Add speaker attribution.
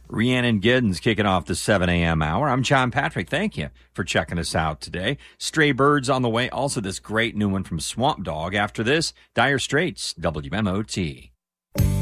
Speaker 1: Rhiannon Giddens kicking off the 7 a.m. hour. I'm John Patrick. Thank you for checking us out today. Stray Birds on the way. Also, this great new one from Swamp Dogg. After this, Dire Straits, WMOT.